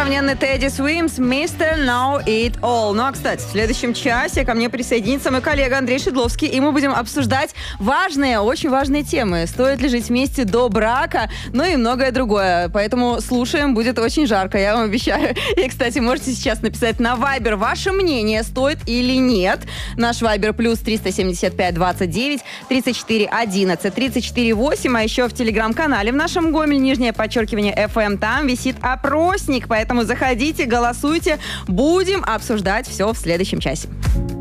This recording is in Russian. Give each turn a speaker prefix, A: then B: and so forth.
A: Несомненно, Teddy Swims, Mr. Know It All. Ну а, кстати, в следующем часе ко мне присоединится мой коллега Андрей Шедловский, и мы будем обсуждать важные, очень важные темы. Стоит ли жить вместе до брака, ну и многое другое. Поэтому слушаем, будет очень жарко, я вам обещаю. И, кстати, можете сейчас написать на Viber ваше мнение, стоит или нет. Наш Viber плюс 375 29 34 11 34 8, а еще в телеграм-канале в нашем Гомель, нижнее подчеркивание FM, там висит опросник, поэтому заходите, голосуйте, будем обсуждать все в следующем часе.